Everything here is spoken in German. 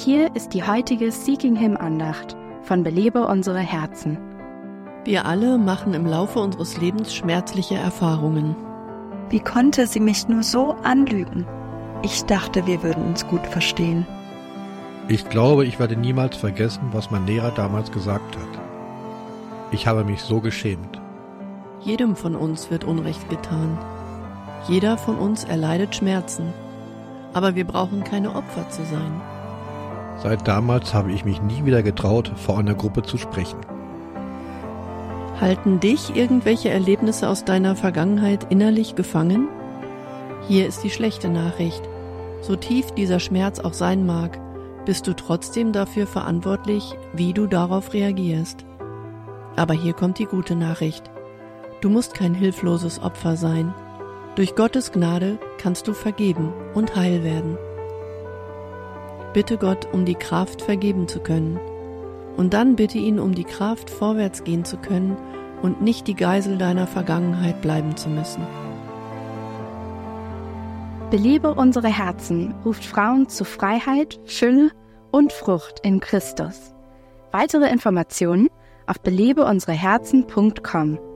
Hier ist die heutige Seeking Him Andacht von Belebe unsere Herzen. Wir alle machen im Laufe unseres Lebens schmerzliche Erfahrungen. Wie konnte sie mich nur so anlügen? Ich dachte, wir würden uns gut verstehen. Ich glaube, ich werde niemals vergessen, was mein Lehrer damals gesagt hat. Ich habe mich so geschämt. Jedem von uns wird Unrecht getan. Jeder von uns erleidet Schmerzen. Aber wir brauchen keine Opfer zu sein. Seit damals habe ich mich nie wieder getraut, vor einer Gruppe zu sprechen. Halten dich irgendwelche Erlebnisse aus deiner Vergangenheit innerlich gefangen? Hier ist die schlechte Nachricht. So tief dieser Schmerz auch sein mag, bist du trotzdem dafür verantwortlich, wie du darauf reagierst. Aber hier kommt die gute Nachricht. Du musst kein hilfloses Opfer sein. Durch Gottes Gnade kannst du vergeben und heil werden. Bitte Gott um die Kraft, vergeben zu können. Und dann bitte ihn um die Kraft, vorwärts gehen zu können und nicht die Geisel deiner Vergangenheit bleiben zu müssen. Belebe unsere Herzen ruft Frauen zu Freiheit, Fülle und Frucht in Christus. Weitere Informationen auf belebeunsereherzen.com.